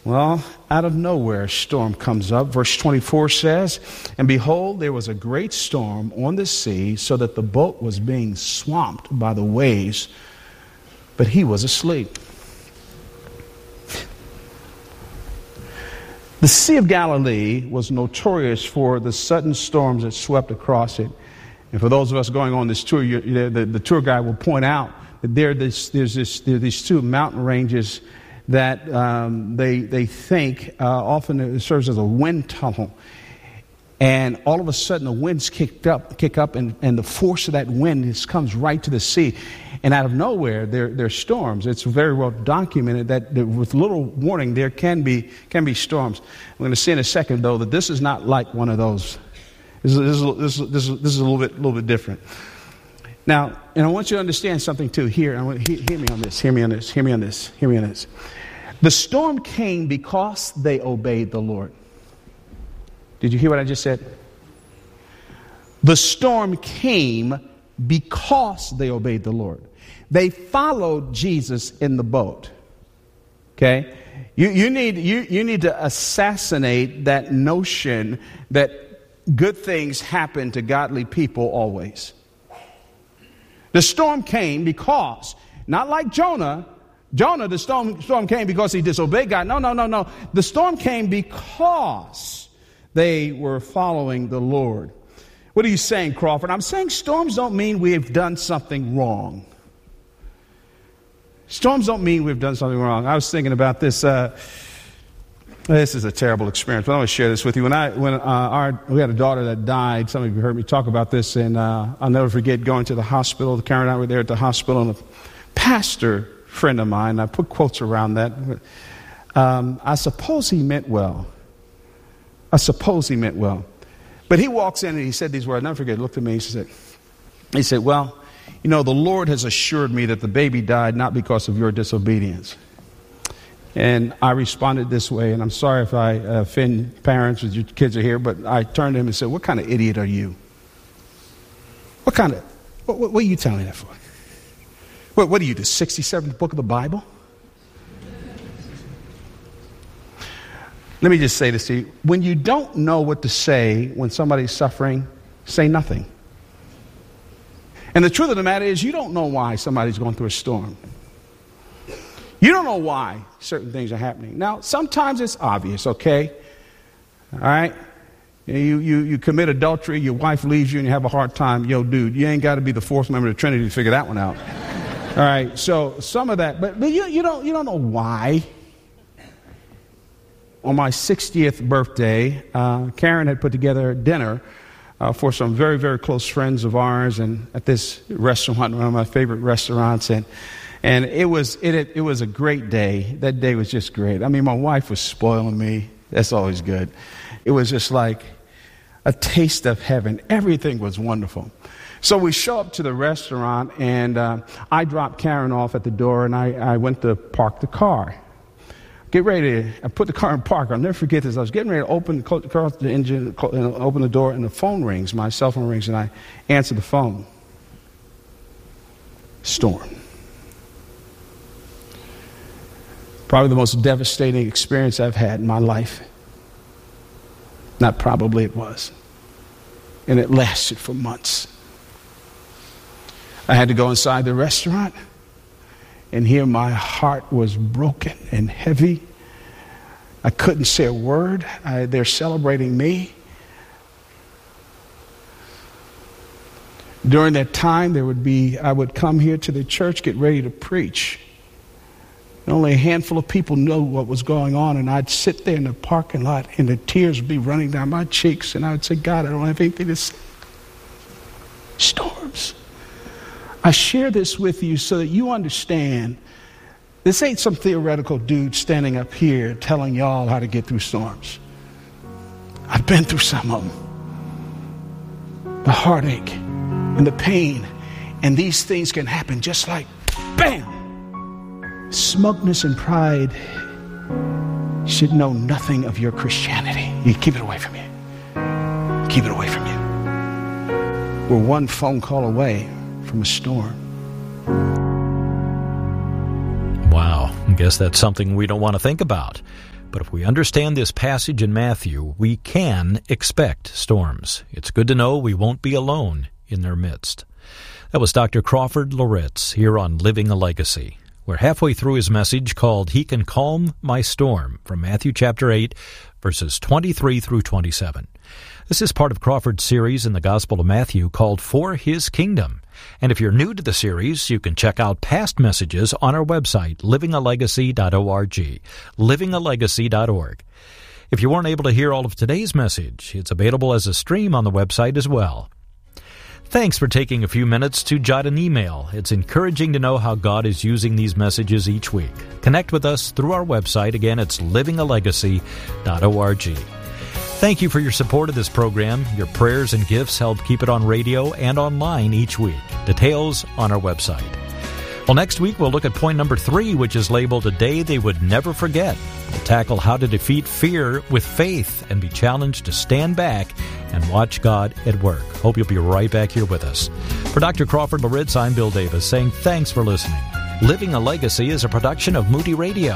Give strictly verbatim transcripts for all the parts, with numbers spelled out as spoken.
Well, out of nowhere, a storm comes up. Verse twenty-four says, "And behold, there was a great storm on the sea, so that the boat was being swamped by the waves, but he was asleep." The Sea of Galilee was notorious for the sudden storms that swept across it. And for those of us going on this tour, you, the, the tour guide will point out that there, this, there's this, there are these two mountain ranges that um, they they think uh, often it serves as a wind tunnel. And all of a sudden the winds kicked up, kick up, and, and the force of that wind just comes right to the sea. And out of nowhere, there there are storms. It's very well documented that, that with little warning there can be can be storms. I'm going to see in a second, though, that this is not like one of those. This is this is this is, this is, this is a little bit little bit different. Now, and I want you to understand something too. Here, I want hear, hear me on this. Hear me on this. Hear me on this. Hear me on this. The storm came because they obeyed the Lord. Did you hear what I just said? The storm came because they obeyed the Lord. They followed Jesus in the boat. Okay? You, you need you, you need to assassinate that notion that good things happen to godly people always. The storm came because, not like Jonah, Jonah, the storm, storm came because he disobeyed God. No, no, no, no. The storm came because they were following the Lord. What are you saying, Crawford? I'm saying storms don't mean we've done something wrong. Storms don't mean we've done something wrong. I was thinking about this. Uh, this is a terrible experience, but I want to share this with you. When I, when uh, our, we had a daughter that died. Some of you heard me talk about this, and uh, I'll never forget going to the hospital. Karen and I were there at the hospital, and a pastor friend of mine, I put quotes around that. Um, I suppose he meant well. I suppose he meant well. But he walks in and he said these words. I'll never forget. He looked at me. He said, he said, "Well, you know, the Lord has assured me that the baby died not because of your disobedience." And I responded this way, and I'm sorry if I offend parents with your kids are here, but I turned to him and said, "What kind of idiot are you? What kind of, what, what, what are you telling me that for? What, what are you, the sixty-seventh book of the Bible?" Let me just say this to you. When you don't know what to say when somebody's suffering, say nothing. And the truth of the matter is, you don't know why somebody's going through a storm. You don't know why certain things are happening. Now, sometimes it's obvious, okay? All right? You, you, you commit adultery, your wife leaves you, and you have a hard time. Yo, dude, you ain't got to be the fourth member of the Trinity to figure that one out. All right, so some of that, but, but you, you, don't, you don't know why. On my sixtieth birthday, uh, Karen had put together dinner uh, for some very, very close friends of ours, and at this restaurant, one of my favorite restaurants, and and it was it it was a great day. That day was just great. I mean, my wife was spoiling me. That's always good. It was just like a taste of heaven. Everything was wonderful. So we show up to the restaurant, and uh, I dropped Karen off at the door, and I, I went to park the car. Get ready to I put the car in park. I'll never forget this. I was getting ready to open the, the engine, open the door, and the phone rings. My cell phone rings, and I answer the phone. Storm. Probably the most devastating experience I've had in my life. Not probably, it was. And it lasted for months. I had to go inside the restaurant, and here my heart was broken and heavy. I couldn't say a word. I, they're celebrating me. During that time, there would be, I would come here to the church, get ready to preach. And only a handful of people knew what was going on, and I'd sit there in the parking lot, and the tears would be running down my cheeks, and I would say, "God, I don't have anything to say." Storms. I share this with you so that you understand this ain't some theoretical dude standing up here telling y'all how to get through storms. I've been through some of them. The heartache and the pain, and these things can happen just like, bam! Smugness and pride should know nothing of your Christianity. You keep it away from you. Keep it away from you. We're one phone call away from a storm. Wow, I guess that's something we don't want to think about. But if we understand this passage in Matthew, we can expect storms. It's good to know we won't be alone in their midst. That was Doctor Crawford Loritts here on Living a Legacy. We're halfway through his message called He Can Calm My Storm from Matthew chapter eight, verses twenty-three through twenty-seven. This is part of Crawford's series in the Gospel of Matthew called For His Kingdom. And if you're new to the series, you can check out past messages on our website, living a legacy dot org, living a legacy dot org. If you weren't able to hear all of today's message, it's available as a stream on the website as well. Thanks for taking a few minutes to jot an email. It's encouraging to know how God is using these messages each week. Connect with us through our website. Again, it's living a legacy dot org. Thank you for your support of this program. Your prayers and gifts help keep it on radio and online each week. Details on our website. Well, next week we'll look at point number three, which is labeled A Day They Would Never Forget. We'll tackle how to defeat fear with faith and be challenged to stand back and watch God at work. Hope you'll be right back here with us. For Doctor Crawford Loritts, I'm Bill Davis saying thanks for listening. Living a Legacy is a production of Moody Radio.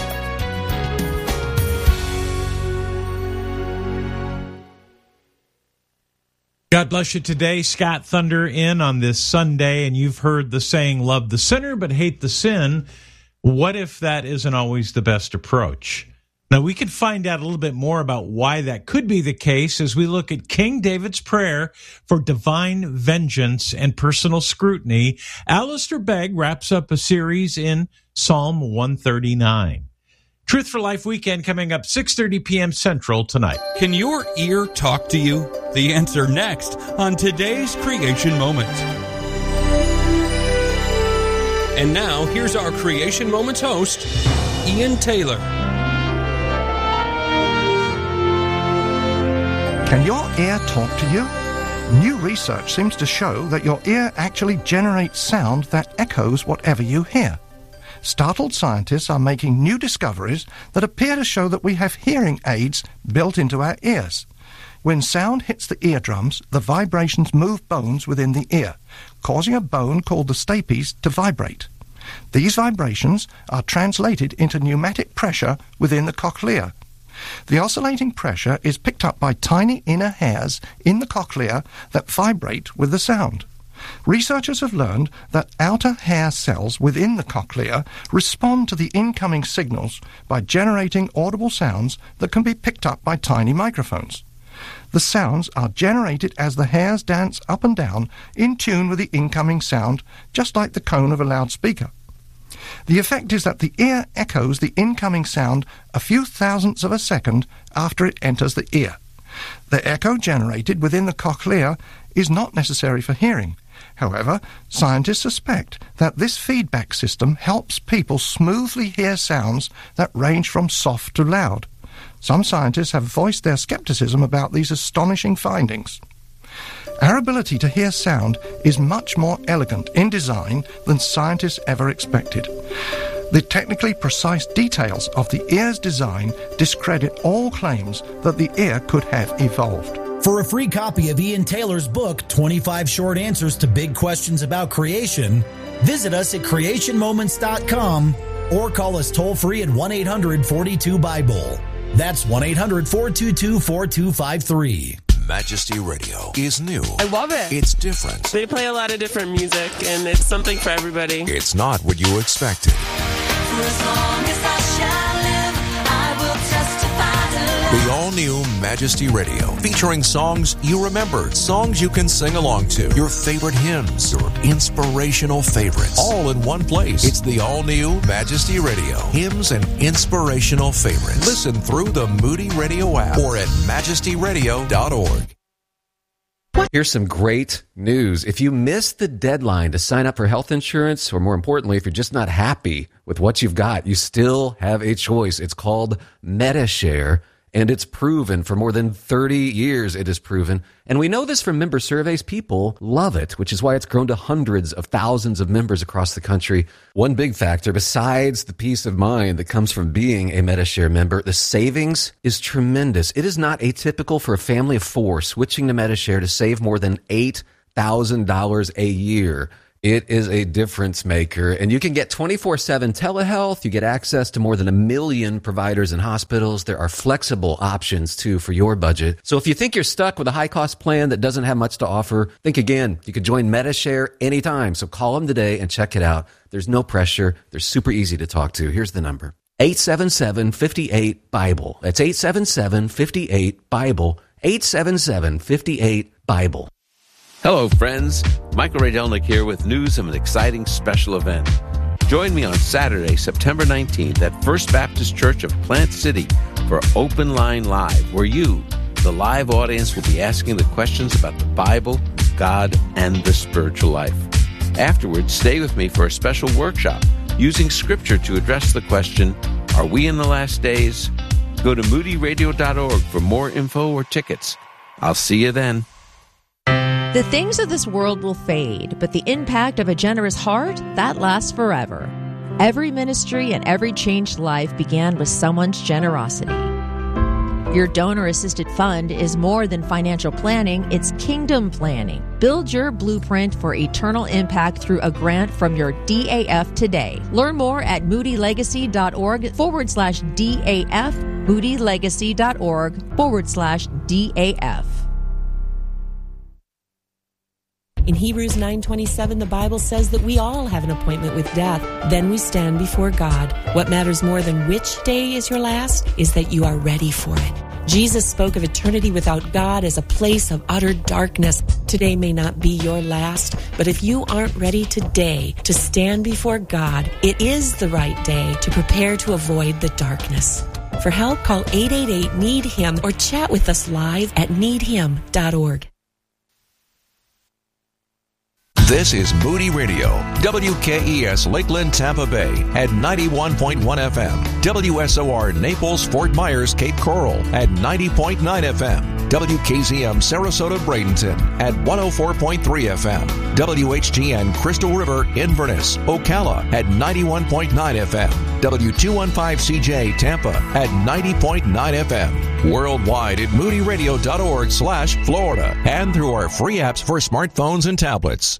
God bless you today. Scott Thunder in on this Sunday, and you've heard the saying, love the sinner but hate the sin. What if that isn't always the best approach? Now, we can find out a little bit more about why that could be the case as we look at King David's prayer for divine vengeance and personal scrutiny. Alistair Begg wraps up a series in Psalm one thirty-nine. Truth for Life Weekend coming up six thirty p.m. Central tonight. Can your ear talk to you? The answer next on today's Creation Moment. And now, here's our Creation Moments host, Ian Taylor. Can your ear talk to you? New research seems to show that your ear actually generates sound that echoes whatever you hear. Startled scientists are making new discoveries that appear to show that we have hearing aids built into our ears. When sound hits the eardrums, the vibrations move bones within the ear, causing a bone called the stapes to vibrate. These vibrations are translated into pneumatic pressure within the cochlea. The oscillating pressure is picked up by tiny inner hairs in the cochlea that vibrate with the sound. Researchers have learned that outer hair cells within the cochlea respond to the incoming signals by generating audible sounds that can be picked up by tiny microphones. The sounds are generated as the hairs dance up and down in tune with the incoming sound, just like the cone of a loudspeaker. The effect is that the ear echoes the incoming sound a few thousandths of a second after it enters the ear. The echo generated within the cochlea is not necessary for hearing. However, scientists suspect that this feedback system helps people smoothly hear sounds that range from soft to loud. Some scientists have voiced their skepticism about these astonishing findings. Our ability to hear sound is much more elegant in design than scientists ever expected. The technically precise details of the ear's design discredit all claims that the ear could have evolved. For a free copy of Ian Taylor's book, twenty-five Short Answers to Big Questions About Creation, visit us at creation moments dot com or call us toll-free at one eight hundred forty-two Bible. That's one eight hundred four two two four two five three. Majesty Radio is new. I love it. It's different. They play a lot of different music, and it's something for everybody. It's not what you expected. For as long as I shall live, I will testify to love. The all-new Majesty Radio, featuring songs you remember, songs you can sing along to, your favorite hymns, your inspirational favorites, all in one place. It's the all-new Majesty Radio, hymns and inspirational favorites. Listen through the Moody Radio app or at majesty radio dot org. Here's some great news. If you missed the deadline to sign up for health insurance, or more importantly, if you're just not happy with what you've got, you still have a choice. It's called MediShare, and it's proven for more than thirty years it is proven. And we know this from member surveys. People love it, which is why it's grown to hundreds of thousands of members across the country. One big factor, besides the peace of mind that comes from being a MediShare member, the savings is tremendous. It is not atypical for a family of four switching to MediShare to save more than eight thousand dollars a year. It is a difference maker, and you can get twenty-four seven telehealth. You get access to more than a million providers and hospitals. There are flexible options, too, for your budget. So if you think you're stuck with a high-cost plan that doesn't have much to offer, think again. You can join MediShare anytime, so call them today and check it out. There's no pressure. They're super easy to talk to. Here's the number. eight seven seven, five eight, BIBLE. That's eight seven seven, five eight, BIBLE. eight seven seven, five eight, BIBLE. Hello, friends. Michael Radelnik here with news of an exciting special event. Join me on Saturday, September nineteenth at First Baptist Church of Plant City for Open Line Live, where you, the live audience, will be asking the questions about the Bible, God, and the spiritual life. Afterwards, stay with me for a special workshop using Scripture to address the question, are we in the last days? Go to moody radio dot org for more info or tickets. I'll see you then. The things of this world will fade, but the impact of a generous heart, that lasts forever. Every ministry and every changed life began with someone's generosity. Your donor-assisted fund is more than financial planning, it's kingdom planning. Build your blueprint for eternal impact through a grant from your D A F today. Learn more at moodylegacy.org forward slash DAF, moodylegacy.org forward slash DAF. In Hebrews nine twenty-seven, the Bible says that we all have an appointment with death. Then we stand before God. What matters more than which day is your last is that you are ready for it. Jesus spoke of eternity without God as a place of utter darkness. Today may not be your last, but if you aren't ready today to stand before God, it is the right day to prepare to avoid the darkness. For help, call eight eight eight, need him or chat with us live at need him dot org. This is Moody Radio, W K E S Lakeland, Tampa Bay at ninety-one point one F M, W S O R Naples, Fort Myers, Cape Coral at ninety point nine F M, W K Z M Sarasota, Bradenton at one oh four point three F M, W H G N Crystal River, Inverness, Ocala at ninety-one point nine F M, W two fifteen C J Tampa at ninety point nine F M, worldwide at moody radio dot org slash Florida, and through our free apps for smartphones and tablets.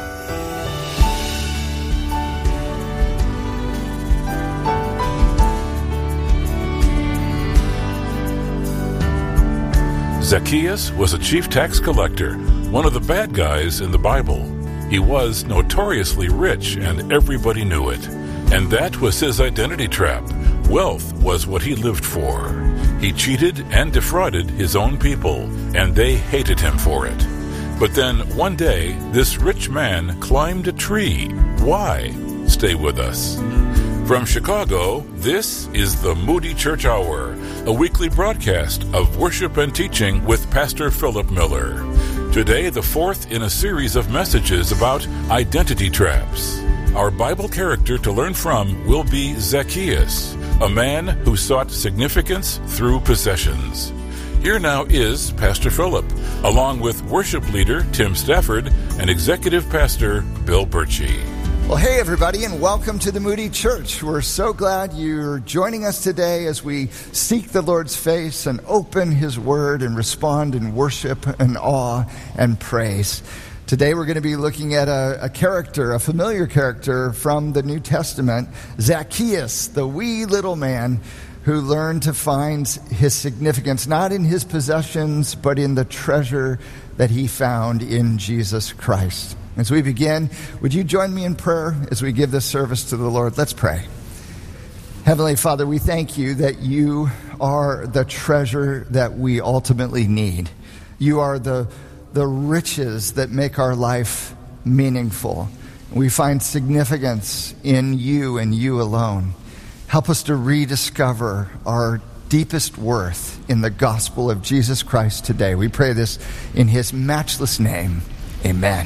Zacchaeus was a chief tax collector, one of the bad guys in the Bible. He was notoriously rich, and everybody knew it. And that was his identity trap. Wealth was what he lived for. He cheated and defrauded his own people, and they hated him for it. But then, one day, this rich man climbed a tree. Why? Stay with us. From Chicago, this is the Moody Church Hour, a weekly broadcast of worship and teaching with Pastor Philip Miller. Today, the fourth in a series of messages about identity traps. Our Bible character to learn from will be Zacchaeus, a man who sought significance through possessions. Here now is Pastor Philip, along with worship leader Tim Stafford and executive pastor Bill Birchie. Well, hey, everybody, and welcome to the Moody Church. We're so glad you're joining us today as we seek the Lord's face and open His Word and respond in worship and awe and praise. Today we're going to be looking at a, a character, a familiar character from the New Testament, Zacchaeus, the wee little man who learned to find his significance not in his possessions, but in the treasure that he found in Jesus Christ. As we begin, would you join me in prayer as we give this service to the Lord? Let's pray. Heavenly Father, we thank you that you are the treasure that we ultimately need. You are the, the riches that make our life meaningful. We find significance in you and you alone. Help us to rediscover our deepest worth in the gospel of Jesus Christ today. We pray this in his matchless name. Amen.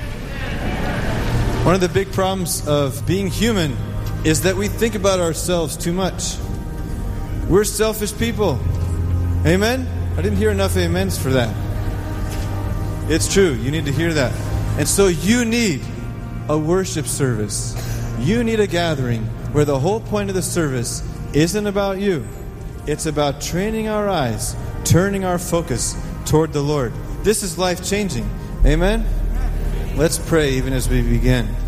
One of the big problems of being human is that we think about ourselves too much. We're selfish people. Amen? I didn't hear enough amens for that. It's true. You need to hear that. And so you need a worship service. You need a gathering where the whole point of the service isn't about you. It's about training our eyes, turning our focus toward the Lord. This is life-changing. Amen? Let's pray even as we begin.